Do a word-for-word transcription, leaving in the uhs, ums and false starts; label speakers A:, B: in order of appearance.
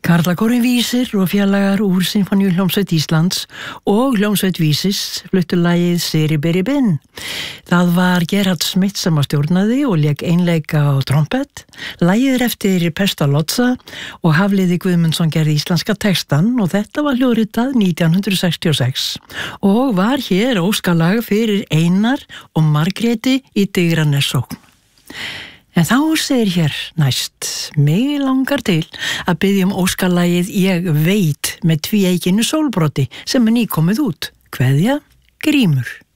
A: Karlakórinn Vísir og félagar úr Sinfóníuhljómsveit Íslands og hljómsveit Vísis fluttu lagið Siri Beri Bin. Það var Gerhard Smith sem að stjórnaði og lék einleika á trompet. Lagið er eftir Pestalozza og Hafliði Guðmundsson gerði íslenska textan og þetta var hljóðritað nítján hundruð sextíu og sex og var hér óskalag fyrir Einar og Margréti í Digranessókn. En þá segir hér næst, mig langar til að biðja um óskalagið Ég veit með tvíeikinu sólbroti sem er nýkomið út. Kveðja, Grímur.